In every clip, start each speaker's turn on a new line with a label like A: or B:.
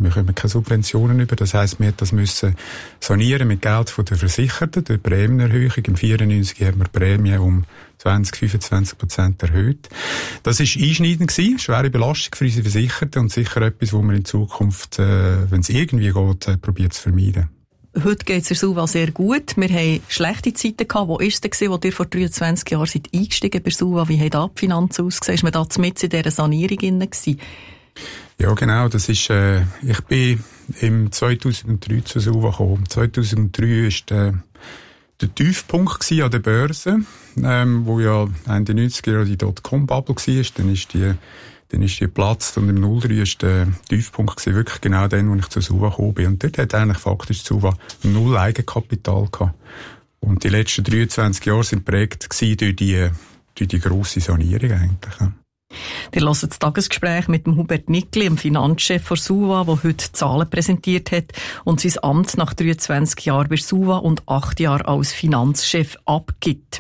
A: wir kommen keine Subventionen über. Das heisst, wir das müssen sanieren mit Geld von den Versicherten, durch Prämienerhöhung. Im 94 haben wir die Prämie um 20-25% erhöht. Das ist einschneidend gewesen, schwere Belastung für unsere Versicherten und sicher etwas, wo man in Zukunft, wenn es irgendwie geht, probiert zu vermeiden.
B: Heute geht es der SUVA sehr gut. Wir haben schlechte Zeiten gehabt. Wo ist es, wo ihr vor 23 Jahren seid eingestiegen bei SUVA? Wie haben da die Finanzen ausgesehen? Ist man da mitten in dieser Sanierung gewesen?
A: Ja, genau. Das ist, ich bin im 2003 zu SUVA gekommen. 2003 ist der Tiefpunkt an der Börse, wo ja Ende 90er Jahre die Dotcom-Bubble war. Dann ist die geplatzt und im 03 ist der Tiefpunkt gewesen, wirklich genau dann, wo ich zu SUVA gekommen bin. Und dort hat eigentlich faktisch SUVA 0 Eigenkapital gehabt. Und die letzten 23 Jahre sind geprägt gewesen durch die grosse Sanierung eigentlich. Ja.
B: Ihr hört das Tagesgespräch mit dem Hubert Nickli, dem Finanzchef von SUVA, der heute Zahlen präsentiert hat und sein Amt nach 23 Jahren bei SUVA und 8 Jahren als Finanzchef abgibt.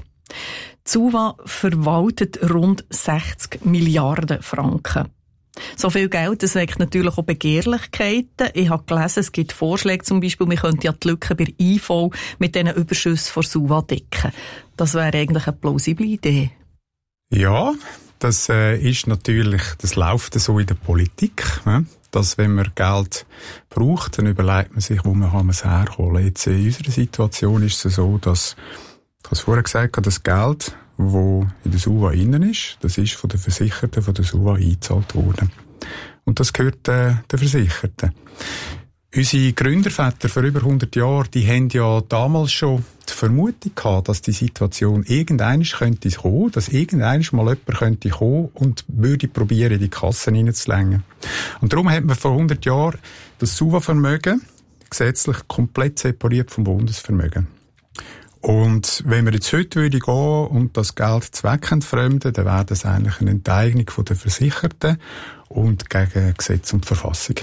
B: SUVA verwaltet rund 60 Milliarden Franken. So viel Geld, das weckt natürlich auch Begehrlichkeiten. Ich habe gelesen, es gibt Vorschläge zum Beispiel, wir könnten ja die Lücken bei IV mit diesen Überschüssen von SUVA decken. Das wäre eigentlich eine plausible Idee.
A: Ja, das ist natürlich, das läuft so in der Politik, ne? Dass wenn man Geld braucht, dann überlegt man sich, wo man es herholen. Jetzt in unserer Situation ist es so, dass ich habe es vorher gesagt, das Geld, das in der SUVA innen ist, das ist von den Versicherten von der SUVA eingezahlt worden. Und das gehört den Versicherten. Unsere Gründerväter vor über 100 Jahren, die haben ja damals schon die Vermutung gehabt, dass die Situation irgendeinmal könnte kommen, dass irgendeinmal mal jemand könnte kommen und würde probieren, in die Kassen reinzulängen. Und darum hat man vor 100 Jahren das SUVA-Vermögen gesetzlich komplett separiert vom Bundesvermögen. Und wenn wir jetzt heute gehen und das Geld zweckentfremden, dann wäre das eigentlich eine Enteignung der Versicherten und gegen Gesetz und Verfassung.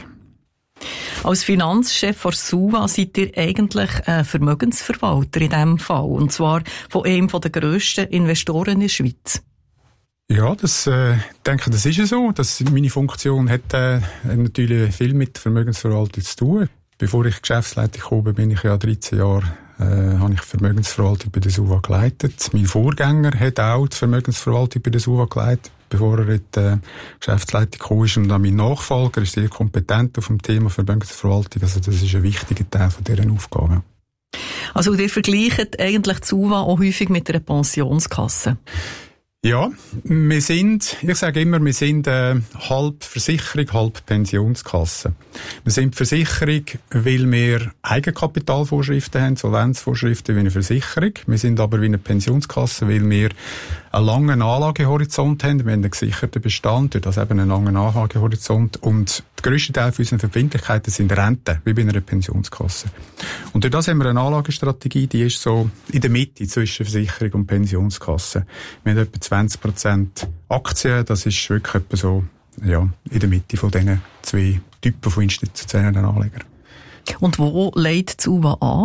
B: Als Finanzchef von SUVA seid ihr eigentlich ein Vermögensverwalter in diesem Fall. Und zwar von einem der grössten Investoren in der Schweiz.
A: Ja, ich denke, das ist ja so. Meine Funktion hat natürlich viel mit Vermögensverwaltung zu tun. Bevor ich Geschäftsleitung gekommen bin, ich ja 13 Jahre habe ich Vermögensverwaltung bei der SUVA geleitet. Mein Vorgänger hat auch die Vermögensverwaltung bei der SUVA geleitet, bevor er in die Geschäftsleitung gekommen ist. Und dann mein Nachfolger ist sehr kompetent auf dem Thema Vermögensverwaltung. Also das ist ein wichtiger Teil von dieser Aufgabe.
B: Also ihr vergleicht eigentlich die SUVA auch häufig mit einer Pensionskasse?
A: Ja, wir sind halb Versicherung, halb Pensionskasse. Wir sind Versicherung, weil wir Eigenkapitalvorschriften haben, Solvenzvorschriften wie eine Versicherung. Wir sind aber wie eine Pensionskasse, weil wir einen langen Anlagehorizont haben. Wir haben einen gesicherten Bestand, durch das eben einen langen Anlagehorizont. Und der grösste Teil unserer Verbindlichkeiten sind Renten, wie bei einer Pensionskasse. Und durch das haben wir eine Anlagestrategie, die ist so in der Mitte zwischen Versicherung und Pensionskasse. Wir haben etwa 20% Aktien, das ist wirklich etwa so, ja, in der Mitte von diesen zwei Typen von institutionellen Anlegern.
B: Und wo legt die SUVA an?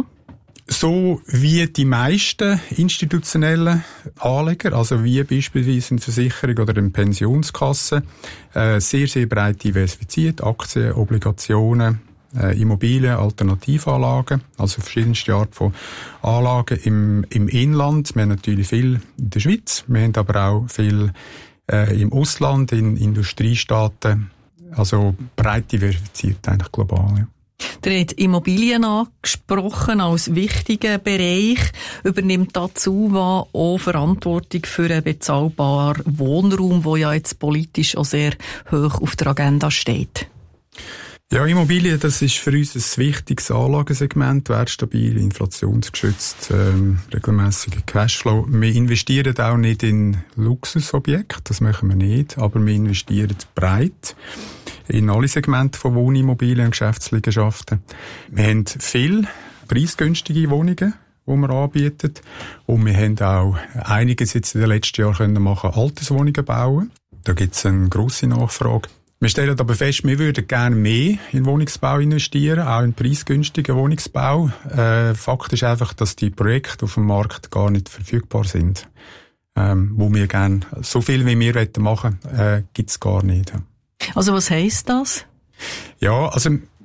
A: So wie die meisten institutionellen Anleger, also wie beispielsweise eine Versicherung oder eine Pensionskasse, sehr, sehr breit diversifiziert, Aktien, Obligationen, Immobilien, Alternativanlagen, also verschiedenste Arten von Anlagen im Inland. Wir haben natürlich viel in der Schweiz, wir haben aber auch viel im Ausland, in Industriestaaten, also breit diversifiziert eigentlich global, ja.
B: Ihr habt Immobilien angesprochen als wichtigen Bereich. Übernimmt die SUVA auch Verantwortung für einen bezahlbaren Wohnraum, der ja jetzt politisch auch sehr hoch auf der Agenda steht?
A: Ja, Immobilien, das ist für uns ein wichtiges Anlagensegment, wertstabil, inflationsgeschützt, regelmäßiger Cashflow. Wir investieren auch nicht in Luxusobjekte, das machen wir nicht, aber wir investieren breit in alle Segmente von Wohnimmobilien und Geschäftsliegenschaften. Wir haben viele preisgünstige Wohnungen, die wir anbieten. Und wir haben auch einiges jetzt in den letzten Jahren machen, Alterswohnungen bauen. Da gibt es eine grosse Nachfrage. Wir stellen aber fest, wir würden gerne mehr in Wohnungsbau investieren, auch in preisgünstigen Wohnungsbau. Fakt ist einfach, dass die Projekte auf dem Markt gar nicht verfügbar sind. Wo wir gerne, so viel wie wir machen wollen, gibt's gar nicht.
B: Also was heisst das?
A: Ja, also